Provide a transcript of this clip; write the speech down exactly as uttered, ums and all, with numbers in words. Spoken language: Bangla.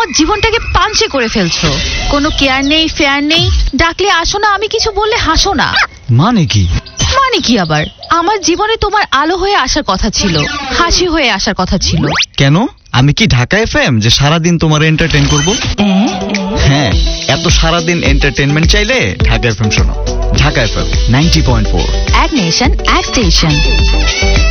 জীবনটাকে পাঞ্চে করে ফেলছো। কোনো কেয়ার নেই, ফেয়ার নেই, ডাকলে আসো না, আমি কিছু বললে হাসো না। মানে কি? মানে কি আবার? আমার জীবনে তোমার আলো হয়ে আসার কথা ছিল, হাসি হয়ে আসার কথা ছিল। কেন? আমি কি ঢাকা এফএম যে সারাদিন তোমার এন্টারটেইন করব? হ্যাঁ, এত সারাদিন এন্টারটেইনমেন্ট চাইলে ঢাকা এফএম শোনো। Dhaka FM ninety point four, এক নেশন, এক স্টেশন।